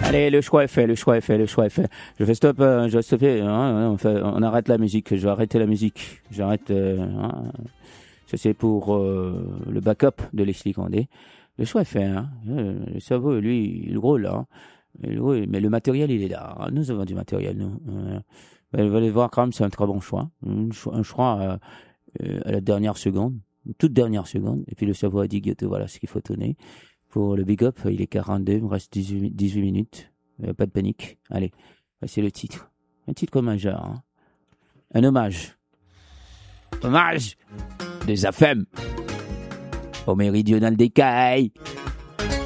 Allez, le choix est fait. Je vais stopper, hein, on arrête la musique, je vais arrêter la musique. J'arrête, ça c'est pour le backup de Leslie Condé. Le choix est fait, hein. Le cerveau, lui, il roule, hein. Il roule, mais le matériel, il est là, hein. Nous avons du matériel, nous. Vous allez voir quand même, c'est un très bon choix. Un choix à la dernière seconde, une toute dernière seconde. Et puis le cerveau a dit, voilà ce qu'il faut donner. Pour le big up, il est 42, il me reste 18 minutes. Pas de panique. Allez, c'est le titre. Un titre majeur. Hein. Un hommage. Hommage des AFEM au méridional des Cailles.